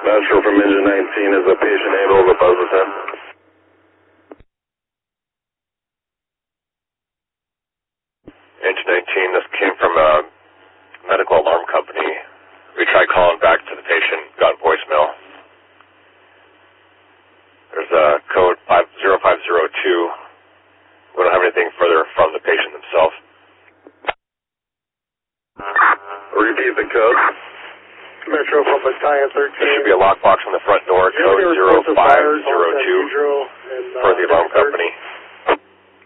Metro from engine 19, is the patient able to buzz us in? Engine 19, this came from a medical alarm company. We tried calling back to the patient, got voicemail. There's a code 0502. We don't have anything further from the patient themselves. Repeat the code. Metro from Battalion 13. There should be a lockbox on the front door, code 0502 for the alarm company.